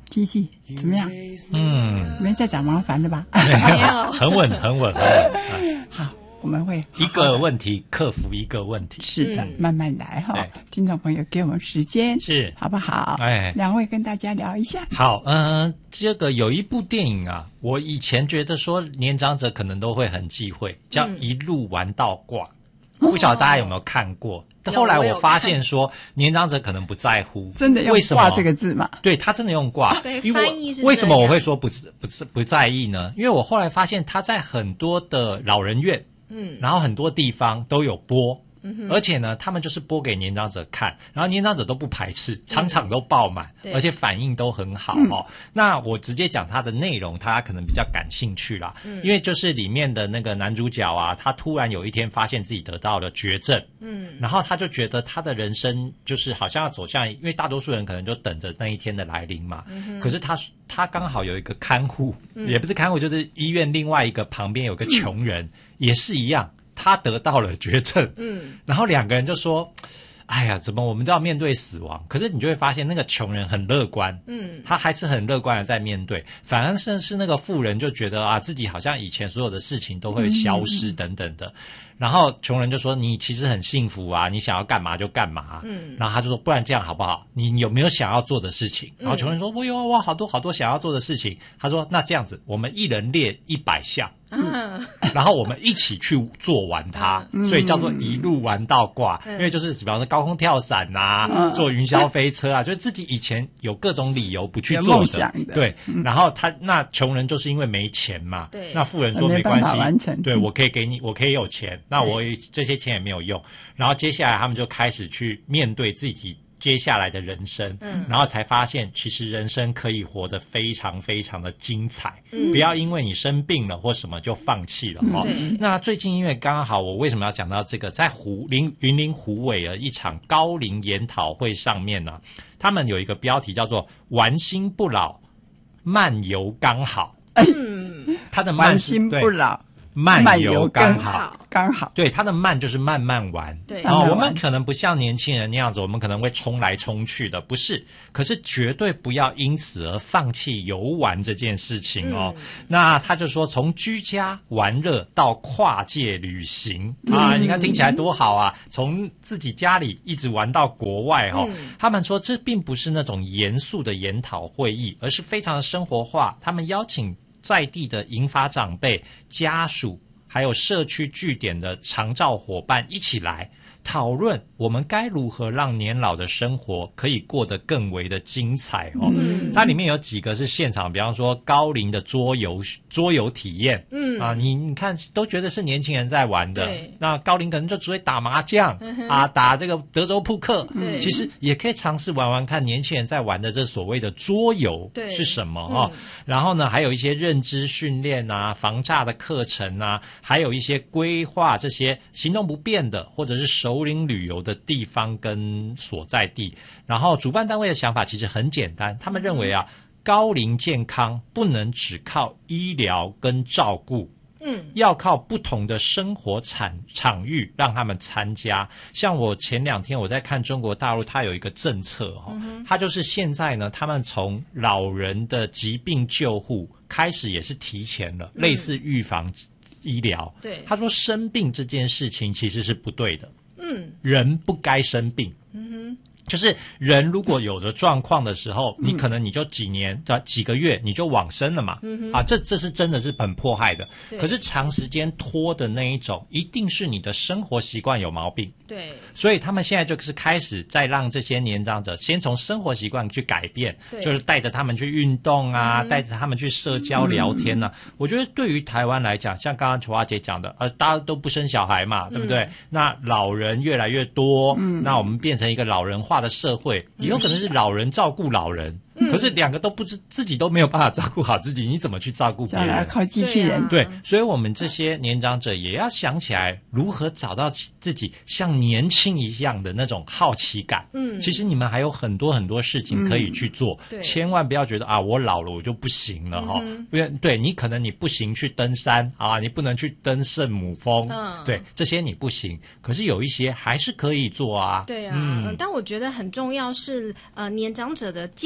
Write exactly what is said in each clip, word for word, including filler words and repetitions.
机器怎么样？ 嗯， 没再找麻烦了吧？ 没有， 很稳，很稳，很稳。 好，我们会好好一个问题克服一个问题。 是的， 嗯慢慢来哈。 对听众朋友给我们时间， 是好不好？ 哎两位跟大家聊一下。 好，嗯、呃，这个有一部电影啊，我以前觉得说年长者可能都会很忌讳，叫《一路玩到挂》，不晓得大家有没有看过？ 有后来我有我发现说，年长者可能不在乎， 真的用为什么挂这个字嘛？ 对他真的用挂， 对因为翻译是为什么这样我会说不不不不在意呢？因为我后来发现他在很多的老人院， 嗯， 然后很多地方都有播。而且呢，他们就是播给年长者看，然后年长者都不排斥，场场都爆满， 对而且反应都很好哦。那我直接讲它的内容，他可能比较感兴趣啦，因为就是里面的那个男主角啊，他突然有一天发现自己得到了绝症，嗯，然后他就觉得他的人生就是好像要走向，因为大多数人可能就等着那一天的来临嘛，可是他他刚好有一个看护，也不是看护，就是医院另外一个旁边有个穷人，也是一样。他得到了绝症，嗯，然后两个人就说：“哎呀，怎么我们都要面对死亡？”可是你就会发现，那个穷人很乐观，嗯，他还是很乐观的在面对，反而是是那个富人就觉得啊，自己好像以前所有的事情都会消失等等的。然后穷人就说：“你其实很幸福啊，你想要干嘛就干嘛。”嗯，然后他就说：“不然这样好不好？你有没有想要做的事情？”然后穷人说：“我有啊，我好多好多想要做的事情。”他说：“那这样子，我们一人列一百项。”嗯，然后我们一起去做完它，嗯、所以叫做一路玩到挂。嗯、因为就是比方说高空跳伞啊，嗯、坐云霄飞车啊，就是自己以前有各种理由不去做的。 的对，嗯、然后他那穷人就是因为没钱嘛， 对， 那富人说没关系， 完成对我可以给你，我可以有钱，那我这些钱也没有用。然后接下来他们就开始去面对自己接下来的人生，嗯，然后才发现其实人生可以活得非常非常的精彩，嗯，不要因为你生病了或什么就放弃了哦。嗯、那最近因为刚好我为什么要讲到这个，在湖林云林湖尾的一场高龄研讨会上面呢，他们有一个标题叫做“玩心不老，慢游刚好”，嗯，他的慢玩心不老。 慢游刚好， 刚好， 对，它的慢就是慢慢玩。 对， 然后我们可能不像年轻人那样子，我们可能会冲来冲去的，不是。可是绝对不要因此而放弃游玩这件事情哦。嗯、那他就说，从居家玩乐到跨界旅行、嗯、啊，你看听起来多好啊！从自己家里一直玩到国外哈、哦。嗯、他们说这并不是那种严肃的研讨会议，而是非常的生活化。他们邀请在地的银发长辈、家属，还有社区据点的长照伙伴一起来讨论，我们该如何让年老的生活可以过得更为的精彩哦。嗯、它里面有几个是现场，比方说高龄的桌游桌游体验，嗯啊，你你看都觉得是年轻人在玩的，那高龄可能就只会打麻将、嗯、啊，打这个德州扑克，嗯、其实也可以尝试玩玩看年轻人在玩的这所谓的桌游是什么哦。嗯、然后呢，还有一些认知训练啊、防诈的课程啊，还有一些规划这些行动不便的或者是首领旅游的地方跟所在地。然后主办单位的想法其实很简单，他们认为啊，高龄健康不能只靠医疗跟照顾，嗯，要靠不同的生活场场域让他们参加。像我前两天我在看中国大陆，它有一个政策哦，嗯、它就是现在呢，他们从老人的疾病救护开始也是提前了，嗯、类似预防医疗。对，他说生病这件事情其实是不对的，嗯，人不该生病。嗯哼。就是人如果有的状况的时候，你可能你就几年、嗯、几个月你就往生了嘛，嗯、啊，这这是真的是很迫害的。可是长时间拖的那一种，一定是你的生活习惯有毛病。对，所以他们现在就是开始在让这些年长者先从生活习惯去改变，就是带着他们去运动啊，嗯、带着他们去社交聊天啊。嗯、我觉得对于台湾来讲，像刚刚球花姐讲的，呃，大家都不生小孩嘛，对不对？嗯、那老人越来越多，嗯、那我们变成一个老人化的社会，以后可能是老人照顾老人。嗯、可是两个都不知自己都没有办法照顾好自己，你怎么去照顾别人？ 靠机器人。 对，所以我们这些年长者也要想起来如何找到自己像年轻一样的那种好奇感。嗯，其实你们还有很多很多事情可以去做，嗯、千万不要觉得啊，我老了我就不行了哈。因为、嗯、对你可能你不行去登山啊，你不能去登圣母峰，嗯、对这些你不行，可是有一些还是可以做啊。 对啊，嗯、但我觉得很重要是呃年长者的健康的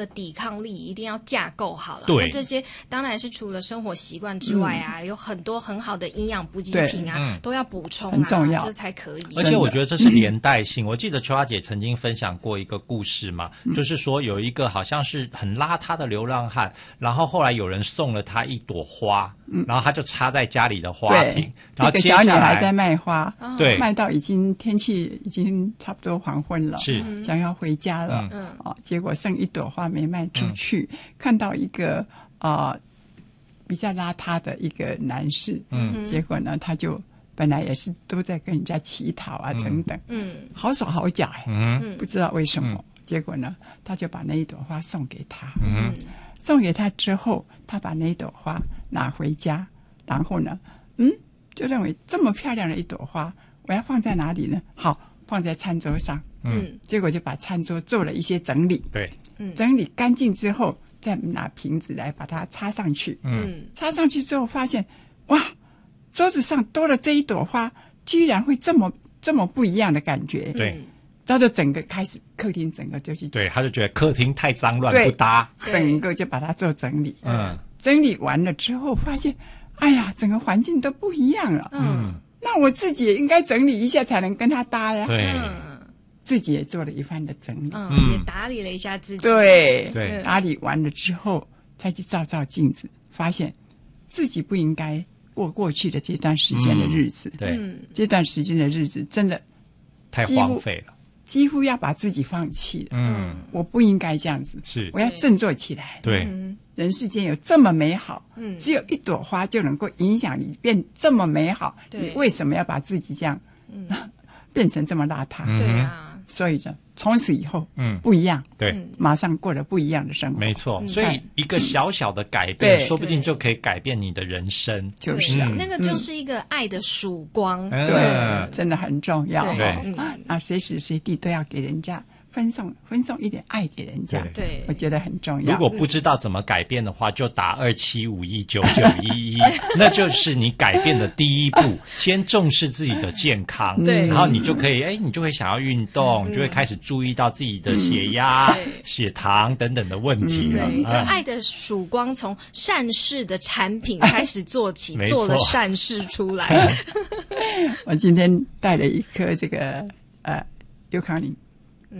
的抵抗力一定要架构好了。 对， 那这些当然是除了生活习惯之外啊，嗯、有很多很好的营养补给品啊，嗯、都要补充啊， 很重要， 这才可以。 而且我觉得这是连带性。嗯、我记得秋花姐曾经分享过一个故事嘛，嗯、就是说有一个好像是很邋遢的流浪汉，然后后来有人送了他一朵花，嗯、然后他就插在家里的花瓶，然后接下来一个小女孩在卖花， 对， 卖到已经天气已经差不多黄昏了， 是想要回家了，嗯，哦，结果剩一朵花没卖出去，嗯、看到一个啊、呃、比较邋遢的一个男士，嗯，结果呢，他就本来也是都在跟人家乞讨啊、嗯、等等，嗯，好手好脚哎，嗯，不知道为什么，嗯、结果呢，他就把那一朵花送给他，嗯，送给他之后，他把那一朵花拿回家，然后呢，嗯，就认为这么漂亮的一朵花，我要放在哪里呢？好，放在餐桌上，嗯，结果就把餐桌做了一些整理， 对， 嗯，整理干净之后，再拿瓶子来把它插上去，嗯，插上去之后发现，哇，桌子上多了这一朵花，居然会这么这么不一样的感觉， 对。 他就整个开始客厅整个就去， 对，他就觉得客厅太脏乱不搭， 整个就把它做整理。嗯，整理完了之后发现，哎呀，整个环境都不一样了。嗯，那我自己也应该整理一下才能跟他搭呀。 对， 自己也做了一番的整理， 嗯，也打理了一下自己。 对对， 打理完了之后，再去照照镜子，发现自己不应该过过去的这段时间的日子。 对， 这段时间的日子真的太荒废了。 几乎要把自己放弃了。嗯，我不应该这样子， 是我要振作起来。 对， 人世间有这么美好，嗯，只有一朵花就能够影响你变这么美好，你为什么要把自己这样，嗯，变成这么邋遢？ 对啊， 所以呢，从此以后，嗯，不一样， 对， 马上过了不一样的生活。 没错，所以一个小小的改变，说不定就可以改变你的人生。 就是那个就是一个爱的曙光， 对，真的很重要。 对， 啊，随时随地都要给人家分送分送一点爱给人家， 对， 我觉得很重要。 如果不知道怎么改变的话，就打二七五一九九一一，那就是你改变的第一步。先重视自己的健康， 对， 然后你就可以，哎，你就会想要运动，你就会开始注意到自己的血压、血糖等等的问题了。 对，就爱的曙光从善事的产品开始做起，做了善事出来。 我今天带了一颗这个呃尤康林。